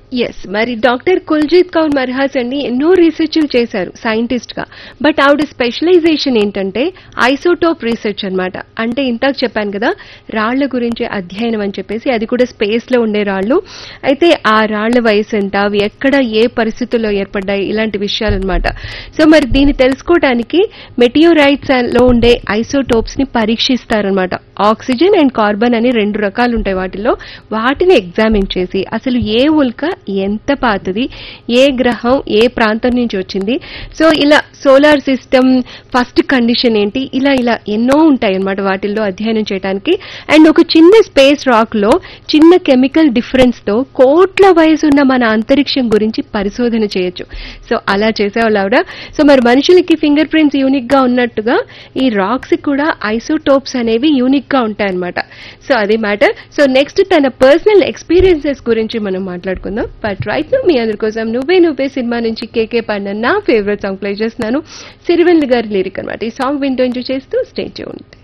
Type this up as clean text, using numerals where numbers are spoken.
మరి డాక్టర్ కుల్జీత్ కౌర్ మర్హాస్ అండి ఎన్నో రీసెర్చ్లు చేశారు సైంటిస్ట్ గా. బట్ ఆవిడ స్పెషలైజేషన్ ఏంటంటే ఐసోటోప్ రీసెర్చ్ అన్నమాట. అంటే ఇందాక చెప్పాను కదా రాళ్ల గురించి అధ్యయనం అని చెప్పేసి, అది కూడా స్పేస్ లో ఉండే రాళ్లు. అయితే ఆ రాళ్ల వయసు ఎంత, అవి ఎక్కడ ఏ పరిస్థితుల్లో ఏర్పడ్డాయి, ఇలాంటి విషయాలు అనమాట. సో మరి దీన్ని తెలుసుకోవడానికి మెటియోరైట్స్ లో ఉండే ఐసోటోప్స్ ని పరీక్షిస్తారనమాట. ఆక్సిజన్ అండ్ కార్బన్ అని రెండు రకాలు ఉంటాయి వాటిలో. వాటిని ఎగ్జామిన్ చేసి అసలు ఏ ఉల్క ఎంత పాతది, ఏ గ్రహం ఏ ప్రాంతం నుంచి వచ్చింది, సో ఇలా సోలార్ సిస్టమ్ ఫస్ట్ కండిషన్ ఏంటి, ఇలా ఇలా ఎన్నో ఉంటాయి అన్నమాట వాటిల్లో అధ్యయనం చేయడానికి. అండ్ ఒక చిన్న స్పేస్ రాక్ లో చిన్న కెమికల్ డిఫరెన్స్ తో కోట్ల వయసు ఉన్న మన అంతరిక్షం గురించి పరిశోధన చేయొచ్చు. సో అలా చేసేవాళ్ళు ఆవిడ. సో మరి మనుషులకి ఫింగర్ ప్రింట్స్ యూనిక్ గా ఉన్నట్టుగా ఈ రాక్స్ కూడా ఐసోటోప్స్ అనేవి యూనిక్ గా ఉంటాయన్నమాట. సో అది మ్యాటర్. సో నెక్స్ట్ తన పర్సనల్ ఎక్స్పీరియన్సెస్ గురించి మనం మాట్లాడుకుందాం. బట్ రైట్ నౌ మీ అందరి కోసం నువ్వే నువ్వే సినిమా నుంచి కేకే పాడిన నా ఫేవరెట్ సాంగ్ ప్లే చేస్తున్నాను. సిరివెన్నెల గారి లిరిక్ అనమాట. ఈ సాంగ్ వింటూ ఎంజాయ్ చేస్తూ స్టే ట్యూన్డ్.